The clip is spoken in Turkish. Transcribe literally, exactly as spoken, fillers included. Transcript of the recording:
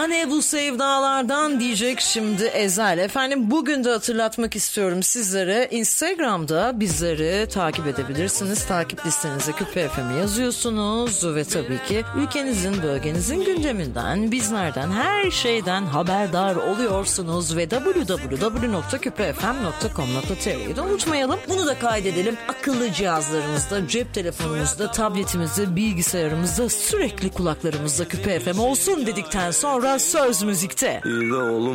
Ne bu sevdalardan diyecek şimdi Ezel. Efendim bugün de hatırlatmak istiyorum sizlere, Instagram'da bizleri takip edebilirsiniz. Takip listenize Küpe F M'i yazıyorsunuz ve tabii ki ülkenizin, bölgenizin gündeminden, bizlerden, her şeyden haberdar oluyorsunuz ve double-u double-u double-u nokta küpe f m nokta com nokta t r'yi de unutmayalım. Bunu da kaydedelim. Akıllı cihazlarımızda, cep telefonumuzda, tabletimizde, bilgisayarımızda, sürekli kulaklarımızda Küpe F M olsun dedikten sonra söz müzikte. İyi de oğlum